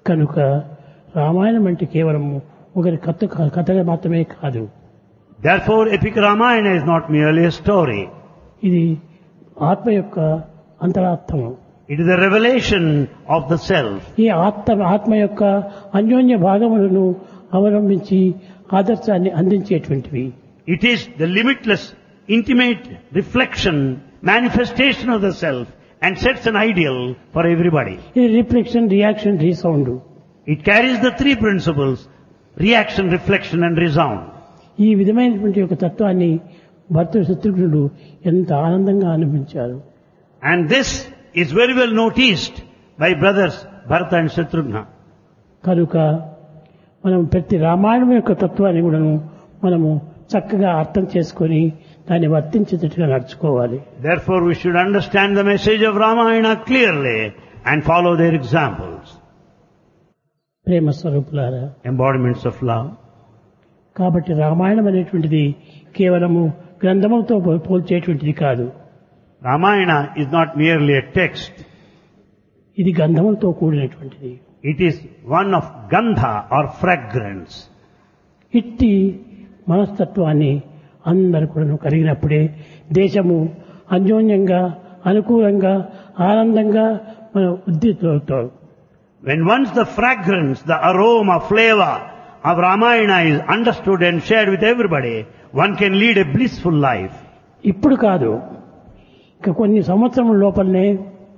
కనుక రామాయణం అంటే కేవలం ఒకరి కథగా మాత్రమే కాదు. Therefore, epic Ramayana is not merely a story. ఇది ఆత్మ యొక్క అంతరార్థము. It is a revelation of the self. ఈ ఆత్మ యొక్క అన్యోన్య భాగములను అవలంబించి ఆదర్శాన్ని అందించేటువంటివి. It is the limitless, intimate reflection, manifestation of the self and sets an ideal for everybody. ఇది reflection, reaction, resound. It carries the three principles: reaction, reflection and resound. ఈ విధమైనటువంటి ఒక తత్వాన్ని భర్త శత్రుఘ్నుడు ఎంత ఆనందంగా అనుభవించారు. And this is very well noticed by brothers Bharata and Shatrughna. కనుక మనం ప్రతి రామాయణం యొక్క తత్వాన్ని కూడా మనము చక్కగా అర్థం చేసుకొని దాన్ని వర్తించేటట్టుగా నడుచుకోవాలి. Therefore, we should understand the message of Ramayana clearly and follow their examples. ప్రేమ స్వరూపులారా, Embodiments of love. కాబట్టి రామాయణం అనేటువంటిది కేవలము గ్రంథములతో పోల్చేటువంటిది కాదు. Ramayana is not merely a text. ఇది గంధములతో కూడినటువంటిది. It is one of gandha or fragrance. ఇట్టి మనస్తత్వాన్ని అందరూ కూడా కలిగినప్పుడే దేశము అన్యోన్యంగా, అనుకూలంగా, ఆనందంగా మన ఉద్దితవుతాం. When once the fragrance, the aroma, flavor of Ramayana is understood and shared with everybody, one can lead a blissful life. ఇప్పుడు కాదు, ఇక కొన్ని సంవత్సరముల లోపలనే,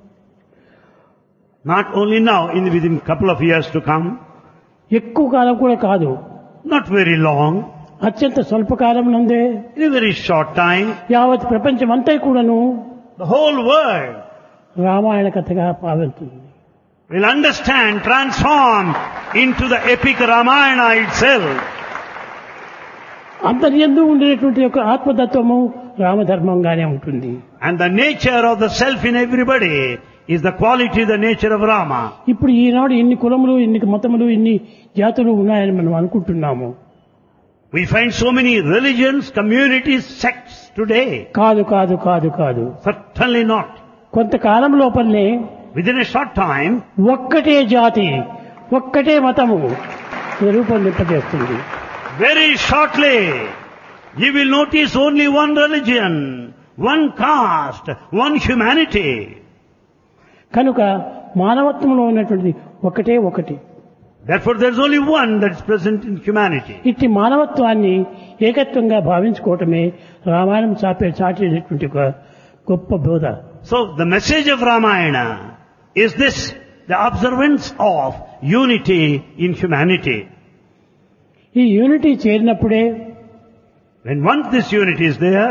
Not only now, within a couple of years to come, ఎక్కువ కాలం కూడా కాదు, not very long, అత్యంత స్వల్పకాలం నందే in a very short time, యావత్ ప్రపంచం అంతా కూడాను the whole world రామాయణ కథగా పాల్గొంటుంది. will understand, transform into the epic Ramayana itself. అంతర్యందు ఉండేటువంటి యొక్క ఆత్మతత్వము రామధర్మంగానే ఉంటుంది. And the nature of the self in everybody is the quality, the nature of Rama. ఇప్పుడు ఈనాడు ఇన్ని కులములు, ఇన్ని మతములు, ఇన్ని జాతులు ఉన్నాయని మనం అనుకుంటున్నాము. We find so many religions, communities, sects today. కాదు కాదు కాదు కాదు. Certainly not. కొంతకాలం లోపలనే Within a short time, ఒక్కటే జాతి, ఒక్కటే మతము రూపొందింపజేస్తుంది. very shortly, you will notice only one religion, one caste, one humanity. కనుక మానవత్వంలో ఉన్నటువంటిది ఒకటే ఒకటి. Therefore, there is only one that is present in humanity. ఇట్టి మానవత్వాన్ని ఏకత్వంగా భావించుకోవటమే రామాయణం చాటేటటువంటి ఒక గొప్ప బోధ. So, the message of Ramayana is this, the observance of unity in humanity. ఈ unity చేరినప్పుడే, When once this unity is there,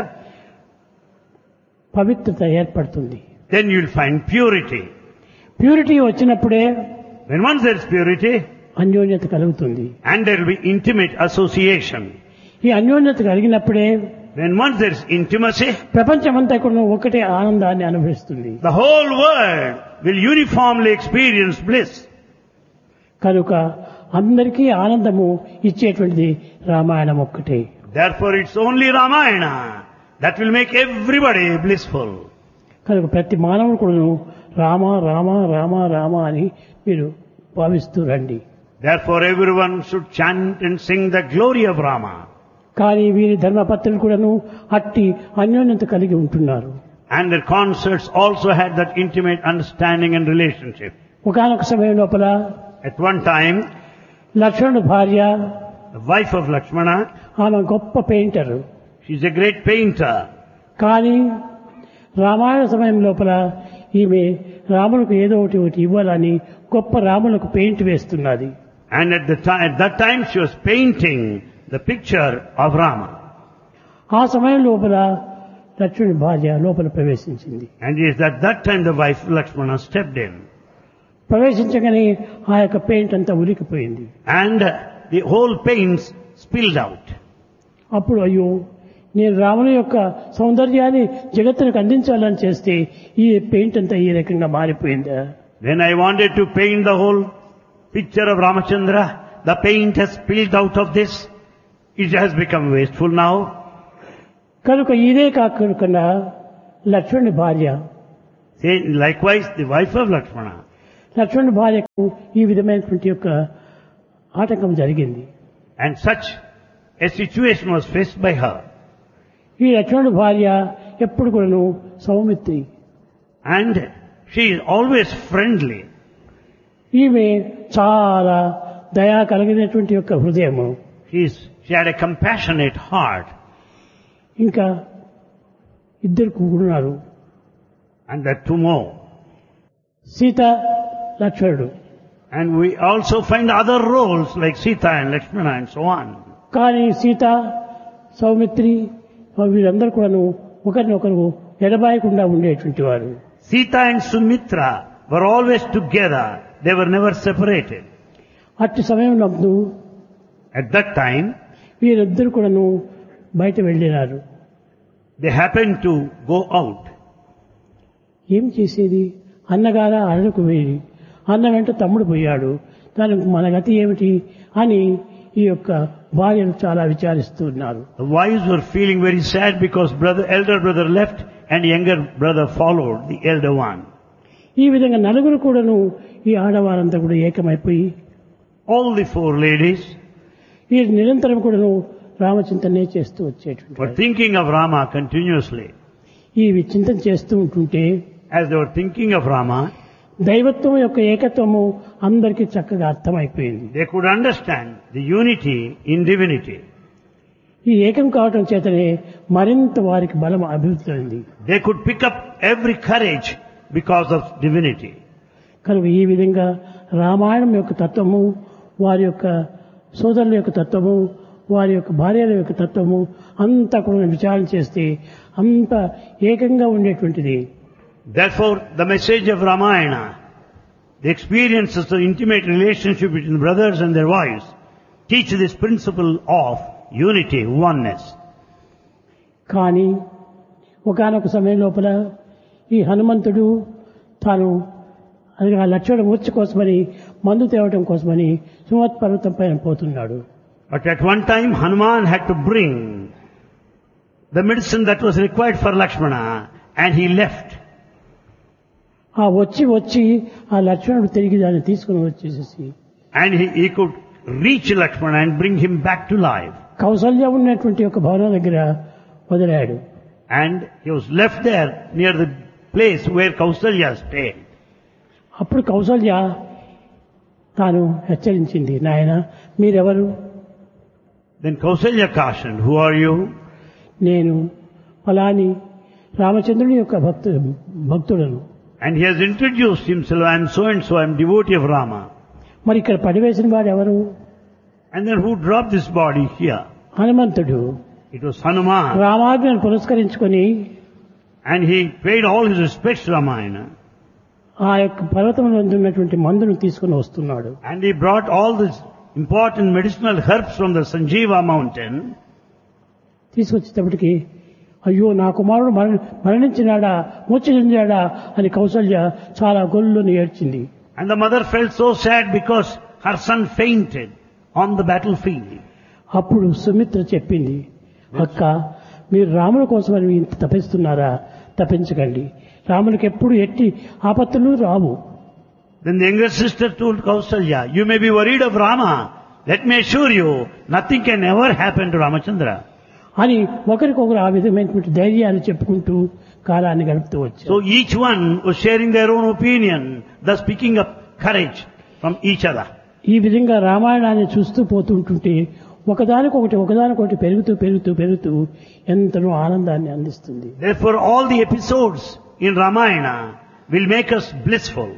పవిత్రత ఏర్పడుతుంది. then you will find purity. Purity వచ్చినప్పుడే When once there is purity, అన్యోన్యత కలుగుతుంది. and there will be intimate association. ఈ అన్యోన్యత కలిగినప్పుడే When once there is intimacy, ప్రపంచమంతా కూడా ఒకటే ఆనందాన్ని అనుభవిస్తుంది. the whole world will uniformly experience bliss. కనుక అందరికీ ఆనందము ఇచ్చేటువంటిది రామాయణం ఒక్కటే. Therefore, it's only Ramayana that will make everybody blissful. కనుక ప్రతి మానవుడు కూడా రామ రామ రామ రామ అని మీరు భావిస్తూ రండి. Therefore, everyone should chant and sing the glory of Rama. కానీ వీరి ధర్మపత్రులు కూడాను అట్టి అన్యోన్యత కలిగి ఉంటున్నారు. And their concerts also had that intimate understanding and relationship. ఒకానొక సమయం లోపల At one time, లక్ష్మణుడు భార్య, the wife of Lakshmana, ఆమె గొప్ప painter. she's a great painter. కానీ రామాయణ సమయం లోపల ఈమె రాములకు ఏదో ఒకటి ఇవ్వాలని గొప్ప రాములకు paint వేస్తున్నది. And at that time she was painting the picture of Rama. ఆ సమయం లోపల లక్ష్మణుడి భార్య లోపల ప్రవేశించింది. And it is at that time the wife of Lakshmana stepped in. ప్రవేశించగానే ఆ యొక్క పెయింట్ అంతా ఉలికిపోయింది. And the whole paint spilled out. అప్పుడు అయ్యో, నేను రాముని యొక్క సౌందర్యాన్ని జగత్తునికి అందించాలని చేస్తే ఈ పెయింట్ అంతా ఈ రకంగా మారిపోయిందా? When I wanted to paint the whole picture of Ramachandra, the paint has spilled out of this. It has become wasteful now. కనుక ఇదే కాకుండా లక్ష్మణుడి భార్య, Likewise, the wife of Lakshmana. లక్ష్మణుడి భార్యకు ఈ విధమైనటువంటి యొక్క ఆటంకం జరిగింది. And such a situation was faced by her. ఈ లక్ష్మణుడి భార్య ఎప్పుడు కూడాను Saumitri. And she is always friendly. ఈమె చాలా దయా కలిగినటువంటి యొక్క హృదయము. She had a compassionate heart. ఇంకా ఇద్దరు కూడున్నారు. And there are two more. Sita లక్ష్మణుడు. And we also find other roles like Sita and Lakshmana and so on. కానీ సీత సౌమిత్రి వీరందరూ కూడాను ఒకరినొకరు ఎడబాయకుండా ఉండేటువంటి వారు. Sita and Sumitra were always together. They were never separated. అట్టి సమయంలో At that time, వీరిద్దరు కూడాను బయట వెళ్ళినారు. they happened to go out. ఏం చేసేది? అన్నగారా అడలకు వేయి, అన్న వెంట తమ్ముడు పోయాడు, దానికి మన గతి ఏమిటి అని ఈ యొక్క భార్యను చాలా విచారిస్తున్నారు. The wives were feeling very sad because elder brother left and younger brother followed the elder one. ఈ విధంగా నలుగురు కూడాను ఈ ఆడవారంతా కూడా ఏకమైపోయి All the four ladies ఈ నిరంతరం కూడాను రామచింతనే చేస్తూ were వచ్చేటువంటి thinking of Rama continuously. ఈ చింతన చేస్తూ ఉంటుంటే As they were thinking of Rama, దైవత్వం యొక్క ఏకత్వము అందరికీ చక్కగా అర్థమైపోయింది. they could understand the unity in divinity. ఈ ఏకం కావటం చేతనే మరింత వారికి బలం అభివృద్ధి అయింది. They could pick up every courage because of divinity. కనుక ఈ విధంగా రామాయణం యొక్క తత్వము, వారి యొక్క సోదరుల యొక్క తత్వము, వారి యొక్క భార్యల యొక్క తత్వము అంతా కూడా విచారణ చేస్తే అంత ఏకంగా ఉండేటువంటిది. Therefore, the message of Ramayana, the experiences of intimate relationship between brothers and their wives, teach this principle of unity, oneness. కానీ ఒకానొక సమయం లోపల ఈ హనుమంతుడు తాను ఆ లక్ష్మణ మూర్ఛ కోసమని మందు తేవటం కోసమని సుమత్ పర్వతం పైన పోతున్నాడు. But at one time, Hanuman had to bring the medicine that was required for Lakshmana, and he left. ఆ వచ్చి ఆ లక్ష్మణుడు తిరిగి దాన్ని తీసుకుని వచ్చేసేసి And he could reach Lakshmana and bring him back to life. Kaushalya ఉన్నటువంటి ఒక భవనం దగ్గర వదిలాడు. And he was left there near the place where Kausalya stayed. అప్పుడు కౌసల్య తాను హెచ్చరించింది, నాయన మీరెవరు? Then Kausalya cautioned, who are you? నేను ఫలాని రామచంద్రుని యొక్క భక్తుడను. And he has introduced himself, I am so and so, I am devotee of Rama. మరి ఇక్కడ పడివేసిన వాడు ఎవరు? And then who dropped this body here? హనుమంతుడు. It was Hanuman. రామాజ్ఞను పురస్కరించుకొని And he paid all his respects to Ramayana. ఆ యొక్క పర్వతంలో ఉన్నటువంటి మందును తీసుకుని వస్తున్నాడు. And he brought all these important medicinal herbs from the Sanjeeva mountain. తీసుకొచ్చేటప్పటికి అయ్యో నా కుమారుడు మరణించినాడా, మూర్ఛ చెందాడా అని కౌసల్య చాలా గొల్లుని ఏడ్చింది. And the mother felt so sad because her son fainted on the battlefield. అప్పుడు సుమిత్ర చెప్పింది, అక్క మీరు రాముల కోసమని ఇంత తపిస్తున్నారా? తపించకండి, రామునికి ఎప్పుడు ఎట్టి ఆపత్తులు రావు. Then the younger sister told Kausalya, you may be worried of Rama. Let me assure you, nothing can ever happen to Ramachandra. అని ఒకరికొకరు ఆ విధమైనటువంటి ధైర్యాన్ని చెప్పుకుంటూ కాలాన్ని గడుపుతూ వచ్చారు. So each one was sharing their own opinion, thus picking up courage from each other. ఈ విధంగా రామాయణాన్ని చూస్తూ పోతుంటుంటే ఒకదానికొకటి పెరుగుతూ ఎంతనో ఆనందాన్ని అందిస్తుంది. Therefore all the episodes in Ramayana will make us blissful.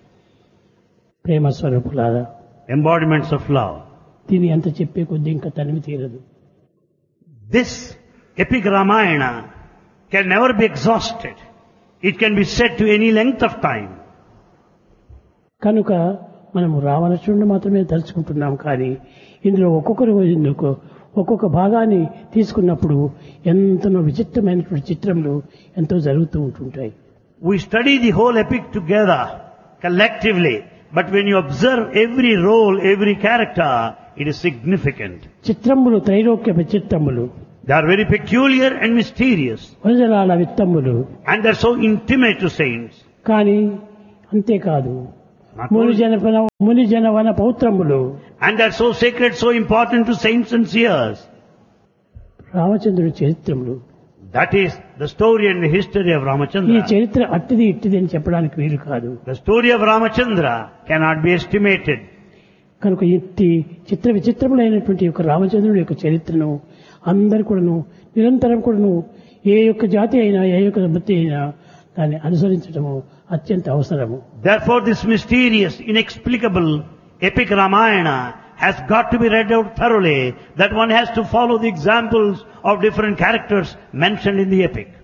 ప్రేమ స్వరూపులారా, Embodiments of love. దీని ఎంత చెప్పే కొద్దీ ఇంకా తనివి తీరదు. This epic Ramayana can never be exhausted. It can be said to any length of time. కనుక మనము రామలక్ష్మణుడు మాత్రమే తలుచుకుంటున్నాం, కానీ ఇందులో ఒక్కొక్క భాగాన్ని తీసుకున్నప్పుడు ఎంతనో విచిత్రమైనటువంటి చిత్రములు ఎంతో జరుగుతూ ఉంటుంటాయి. We study the whole epic together, collectively, but when you observe every role, every character, it is significant. చిత్రములు Trailokya విచిత్రములు. They are very peculiar and mysterious. వనజలాల విత్తములు. And they are so intimate to saints. కానీ అంతేకాదు, Not only- మునిజన వన పౌత్రములు. And they're so sacred, so important to saints and seers. రామచంద్రుడి చరిత్రములు. That is the story and the history of ఈ Ramachandra. చరిత్ర అట్టిది ఇట్టిది అని చెప్పడానికి వీలు కాదు. The story of Ramachandra cannot be estimated. కనుక ఇట్టి చిత్ర విచిత్రములైనటువంటి యొక్క రామచంద్రుడి యొక్క చరిత్రను అందరు కూడాను నిరంతరం కూడాను ఏ యొక్క జాతి అయినా ఏ యొక్క బుద్ధి అయినా దాన్ని అనుసరించడము అత్యంత అవసరము. Therefore this mysterious, inexplicable epic Ramayana has got to be read out thoroughly, that one has to follow the examples of different characters mentioned in the epic.